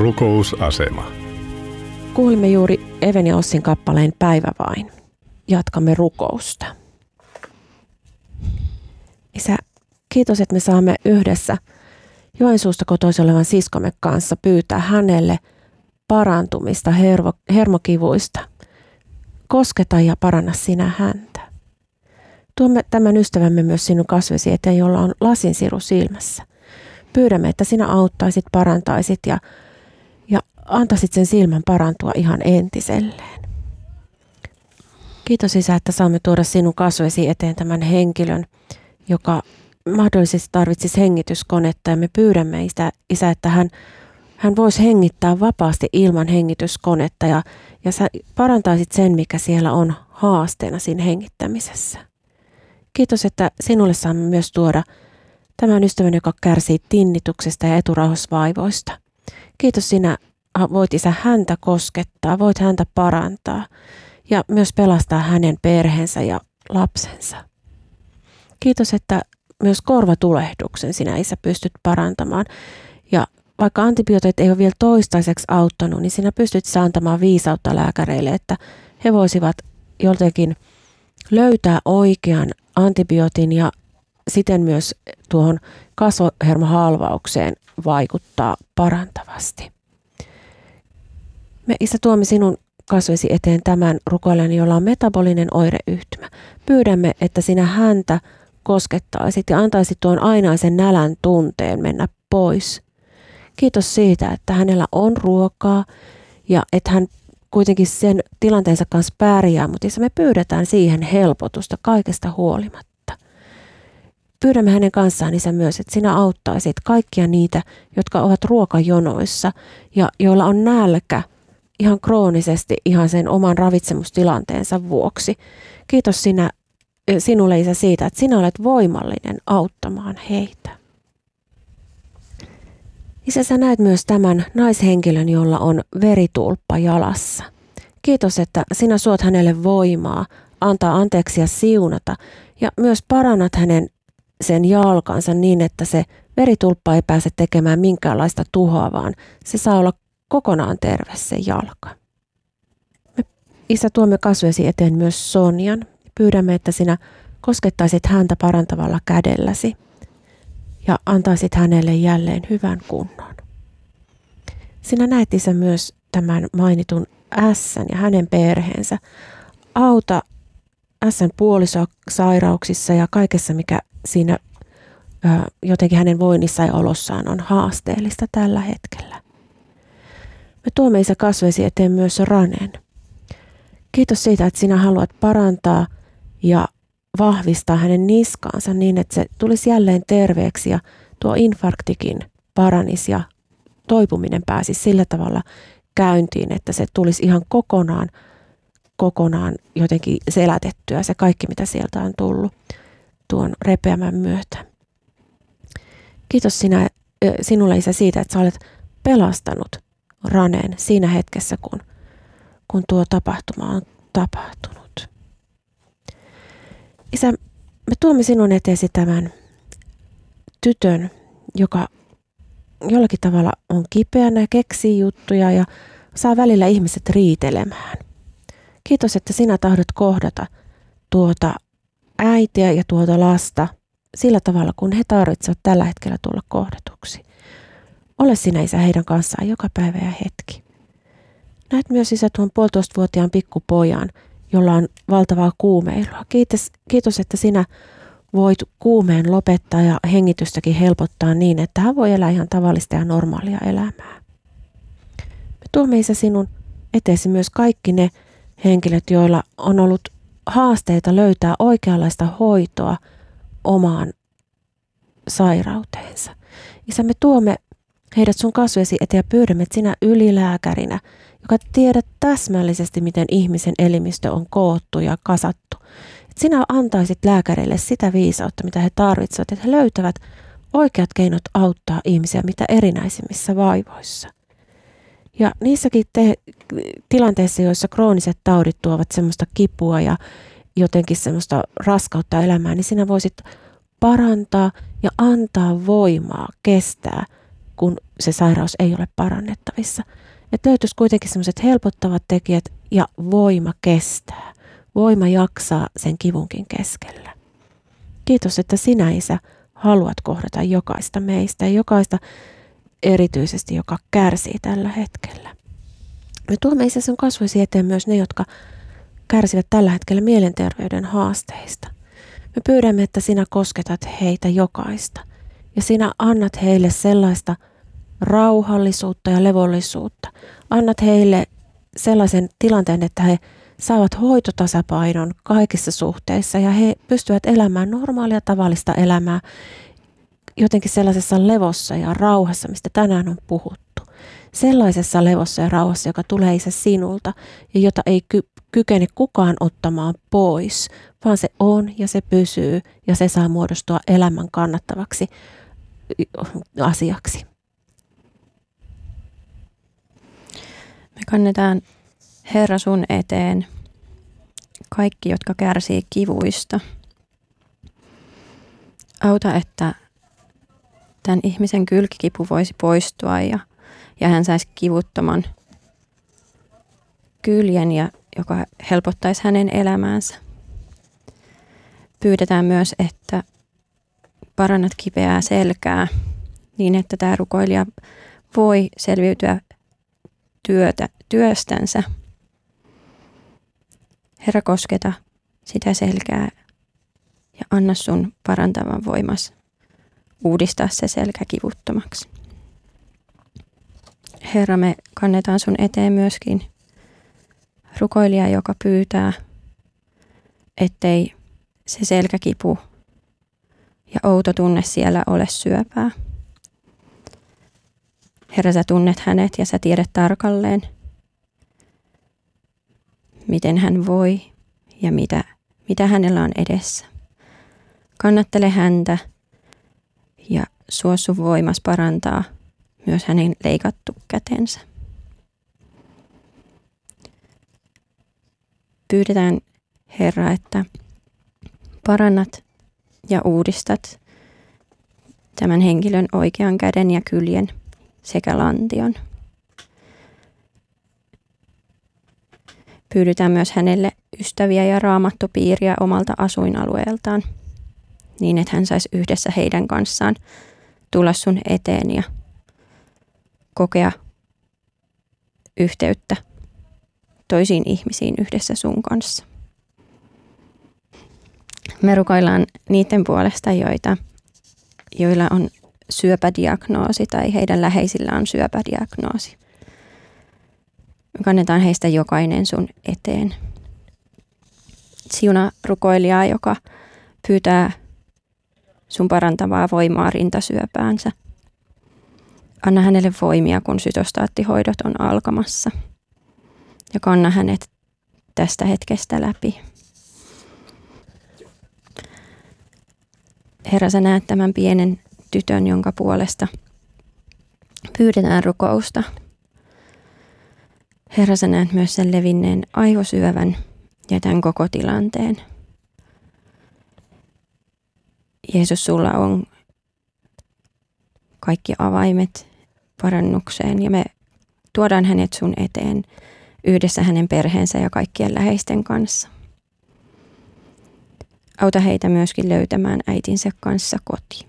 Rukousasema. Kuulimme juuri Even ja Ossin kappaleen Päivä vain. Jatkamme rukousta. Isä, kiitos, että me saamme yhdessä Joensuusta kotoisin olevan siskomme kanssa pyytää hänelle parantumista hermokivuista. Kosketa ja paranna sinä häntä. Tuomme tämän ystävämme myös sinun kasvesi eteen, jolla on lasinsiru silmässä. Pyydämme, että sinä auttaisit, parantaisit ja antaisit sen silmän parantua ihan entiselleen. Kiitos Isä, että saamme tuoda sinun kasvesi eteen tämän henkilön, joka mahdollisesti tarvitsisi hengityskonetta. Ja me pyydämme Isä, että hän voisi hengittää vapaasti ilman hengityskonetta ja sä parantaisit sen, mikä siellä on haasteena siinä hengittämisessä. Kiitos, että sinulle saamme myös tuoda tämän ystävän, joka kärsii tinnituksesta ja eturauhasvaivoista. Kiitos, sinä voit Isä häntä koskettaa, voit häntä parantaa ja myös pelastaa hänen perheensä ja lapsensa. Kiitos, että myös korvatulehduksen sinä Isä pystyt parantamaan. Ja vaikka antibiootit ei ole vielä toistaiseksi auttanut, niin sinä pystyt antamaan viisautta lääkäreille, että he voisivat jotenkin löytää oikean antibiootin ja siten myös tuohon kasvohermohalvaukseen vaikuttaa parantavasti. Me Isä tuomme sinun kasvesi eteen tämän rukoilijan, jolla on metabolinen oireyhtymä. Pyydämme, että sinä häntä koskettaisit ja antaisit tuon ainaisen nälän tunteen mennä pois. Kiitos siitä, että hänellä on ruokaa ja että hän kuitenkin sen tilanteensa kanssa pärjää, mutta Isä, me pyydetään siihen helpotusta kaikesta huolimatta. Pyydämme hänen kanssaan Isä myös, että sinä auttaisit kaikkia niitä, jotka ovat ruokajonoissa ja joilla on nälkä ihan kroonisesti ihan sen oman ravitsemustilanteensa vuoksi. Kiitos sinulle Isä siitä, että sinä olet voimallinen auttamaan heitä. Isä, sä näet myös tämän naishenkilön, jolla on veritulppa jalassa. Kiitos, että sinä suot hänelle voimaa, antaa anteeksi ja siunata ja myös parannat hänen sen jalkansa niin, että se veritulppa ei pääse tekemään minkäänlaista tuhoa, vaan se saa olla kokonaan terve se jalka. Me Isä tuomme kasvesi eteen myös Sonjan. Pyydämme, että sinä koskettaisit häntä parantavalla kädelläsi ja antaisit hänelle jälleen hyvän kunnon. Sinä näet Isä myös tämän mainitun Ässän ja hänen perheensä. Auta Ässän puolisoa sairauksissa ja kaikessa, mikä siinä jotenkin hänen voinnissaan ja olossaan on haasteellista tällä hetkellä. Me tuomme Isä kasvesi eteen myös Ranen. Kiitos siitä, että sinä haluat parantaa ja vahvistaa hänen niskaansa niin, että se tulisi jälleen terveeksi ja tuo infarktikin paranisi ja toipuminen pääsisi sillä tavalla käyntiin, että se tulisi ihan kokonaan jotenkin selätettyä se kaikki, mitä sieltä on tullut tuon repeämän myötä. Kiitos sinulle Isä siitä, että sä olet pelastanut Raneen siinä hetkessä, kun tuo tapahtuma on tapahtunut. Isä, me tuomme sinun eteesi tämän tytön, joka jollakin tavalla on kipeänä ja keksii juttuja ja saa välillä ihmiset riitelemään. Kiitos, että sinä tahdot kohdata tuota äitiä ja tuota lasta sillä tavalla, kun he tarvitsevat tällä hetkellä tulla kohdatuksi. Ole sinä Isä heidän kanssaan joka päivä ja hetki. Näet myös Isä tuon 1,5-vuotiaan pikkupojan, jolla on valtavaa kuumeilua. Kiitos, että sinä voit kuumeen lopettaa ja hengitystäkin helpottaa niin, että hän voi elää ihan tavallista ja normaalia elämää. Me tuomme Isä sinun eteesi myös kaikki ne henkilöt, joilla on ollut haasteita löytää oikeanlaista hoitoa omaan sairauteensa. Isä, me tuomme heidät sun kasvesi eteen ja pyydämme, että sinä ylilääkärinä, joka tiedät täsmällisesti, miten ihmisen elimistö on koottu ja kasattu, että sinä antaisit lääkäreille sitä viisautta, mitä he tarvitsevat, että he löytävät oikeat keinot auttaa ihmisiä mitä erinäisimmissä vaivoissa. Ja niissäkin tilanteissa, joissa krooniset taudit tuovat semmoista kipua ja jotenkin semmoista raskautta elämään, niin sinä voisit parantaa ja antaa voimaa kestää, kun se sairaus ei ole parannettavissa. Että löytyisi kuitenkin sellaiset helpottavat tekijät ja voima kestää. Voima jaksaa sen kivunkin keskellä. Kiitos, että sinä, Isä, haluat kohdata jokaista meistä ja jokaista erityisesti, joka kärsii tällä hetkellä. Me tuomme, Isä, sun kasvoisi eteen myös ne, jotka kärsivät tällä hetkellä mielenterveyden haasteista. Me pyydämme, että sinä kosketat heitä jokaista ja sinä annat heille sellaista rauhallisuutta ja levollisuutta. Annat heille sellaisen tilanteen, että he saavat hoitotasapainon kaikissa suhteissa ja he pystyvät elämään normaalia tavallista elämää jotenkin sellaisessa levossa ja rauhassa, mistä tänään on puhuttu. Sellaisessa levossa ja rauhassa, joka tulee, Isä, sinulta ja jota ei kykene kukaan ottamaan pois, vaan se on ja se pysyy ja se saa muodostua elämän kannattavaksi asiaksi. Me kannetaan, Herra, sun eteen kaikki, jotka kärsii kivuista. Auta, että tämän ihmisen kylkikipu voisi poistua ja hän saisi kivuttoman kyljen, joka helpottaisi hänen elämäänsä. Pyydetään myös, että parannat kipeää selkää niin, että tämä rukoilija voi selviytyä työstänsä. Herra, kosketa sitä selkää ja anna sun parantavan voimas uudistaa se selkä kivuttomaksi. Herra, me kannetaan sun eteen myöskin rukoilija, joka pyytää, ettei se selkäkipu ja outo tunne siellä ole syöpää. Herra, sä tunnet hänet ja sä tiedät tarkalleen, miten hän voi ja mitä hänellä on edessä. Kannattele häntä ja suostu voimas parantaa myös hänen leikattu kätensä. Pyydetään, Herra, että parannat ja uudistat tämän henkilön oikean käden ja kyljen sekä lantion. Pyydetään myös hänelle ystäviä ja raamattupiiriä omalta asuinalueeltaan, niin että hän saisi yhdessä heidän kanssaan tulla sun eteen ja kokea yhteyttä toisiin ihmisiin yhdessä sun kanssa. Me rukoillaan niiden puolesta, joilla on syöpädiagnoosi tai heidän läheisillä on syöpädiagnoosi. Me kannetaan heistä jokainen sun eteen. Siunaa rukoilijaa, joka pyytää sun parantavaa voimaa rintasyöpäänsä. Anna hänelle voimia, kun sytostaattihoidot on alkamassa. Ja kanna hänet tästä hetkestä läpi. Herra, sä näet tämän pienen tytön, jonka puolesta pyydetään rukousta. Herra, sä näet myös sen levinneen aivosyövän ja tämän koko tilanteen. Jeesus, sulla on kaikki avaimet parannukseen ja me tuodaan hänet sun eteen yhdessä hänen perheensä ja kaikkien läheisten kanssa. Auta heitä myöskin löytämään äitinsä kanssa koti.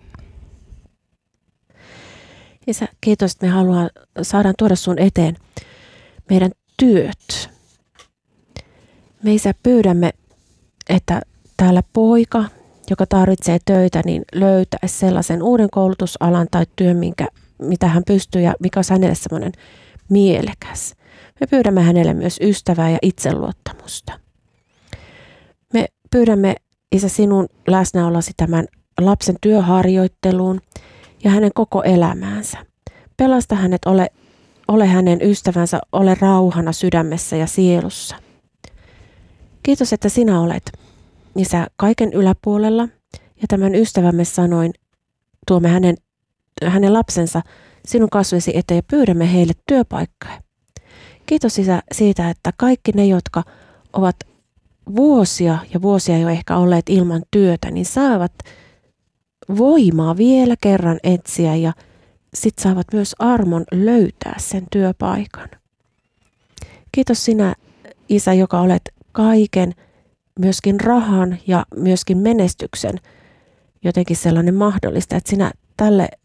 Isä, kiitos, että me saadaan tuoda sun eteen meidän työt. Me, Isä, pyydämme, että täällä poika, joka tarvitsee töitä, niin löytäisi sellaisen uuden koulutusalan tai työn, mitä hän pystyy ja mikä olisi hänelle semmoinen mielekäs. Me pyydämme hänelle myös ystävää ja itseluottamusta. Me pyydämme, Isä, sinun läsnäolosi tämän lapsen työharjoitteluun ja hänen koko elämäänsä. Pelasta hänet, ole hänen ystävänsä, ole rauhana sydämessä ja sielussa. Kiitos, että sinä olet, Isä, kaiken yläpuolella ja tämän ystävämme sanoin tuomme hänen lapsensa sinun kasvesi eteen ja pyydämme heille työpaikkaa. Kiitos, Isä, siitä, että kaikki ne, jotka ovat vuosia ja vuosia jo ehkä olleet ilman työtä, niin saavat voimaa vielä kerran etsiä ja sit saavat myös armon löytää sen työpaikan. Kiitos sinä, Isä, joka olet kaiken, myöskin rahan ja myöskin menestyksen jotenkin sellainen mahdollista, että sinä tälle